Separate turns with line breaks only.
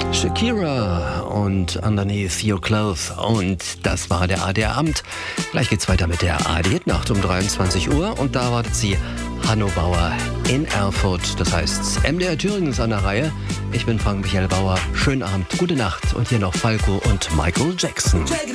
Shakira und Underneath Your Clothes. Und das war der ADR-Abend. Gleich geht's weiter mit der ARD-Nacht um 23 Uhr. Und da erwartet sie Hanno Bauer in Erfurt. Das heißt, MDR Thüringen ist an der Reihe. Ich bin Frank-Michael Bauer. Schönen Abend, gute Nacht. Und hier noch Falco und Michael Jackson.